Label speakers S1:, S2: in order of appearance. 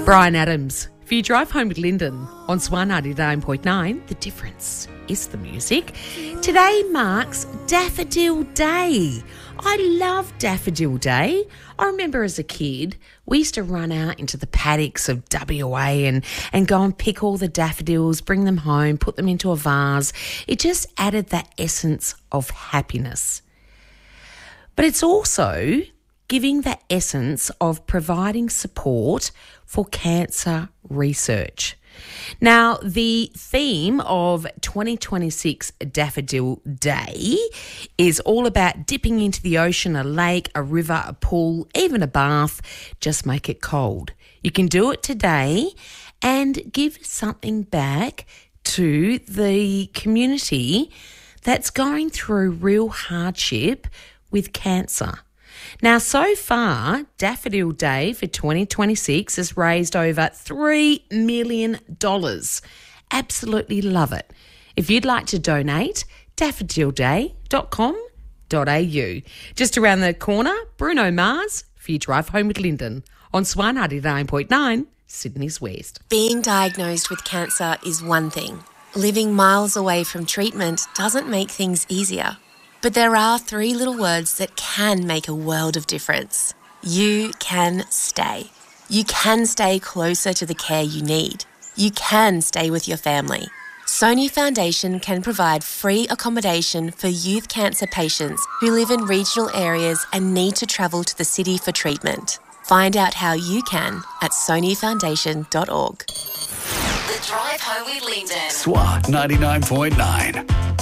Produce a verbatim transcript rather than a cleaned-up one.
S1: Brian Adams, for your drive home with Lyndon on Swan ninety-nine point nine, the difference is the music. Today marks Daffodil Day. I love Daffodil Day. I remember as a kid, we used to run out into the paddocks of W A and, and go and pick all the daffodils, bring them home, put them into a vase. It just added that essence of happiness. But it's also giving that essence of providing support for cancer research. Now, the theme of twenty twenty-six Daffodil Day is all about dipping into the ocean, a lake, a river, a pool, even a bath. Just make it cold. You can do it today and give something back to the community that's going through real hardship with cancer. Now, so far, Daffodil Day for twenty twenty-six has raised over three million dollars. Absolutely love it. If you'd like to donate, daffodil day dot com dot a u. Just around the corner, Bruno Mars for your drive home with Lyndon on Swan ninety-nine point nine, Sydney's West.
S2: Being diagnosed with cancer is one thing. Living miles away from treatment doesn't make things easier. But there are three little words that can make a world of difference. You can stay. You can stay closer to the care you need. You can stay with your family. Sony Foundation can provide free accommodation for youth cancer patients who live in regional areas and need to travel to the city for treatment. Find out how you can at sony foundation dot org.
S3: The Drive Home with Lyndon.
S4: Swan ninety-nine point nine.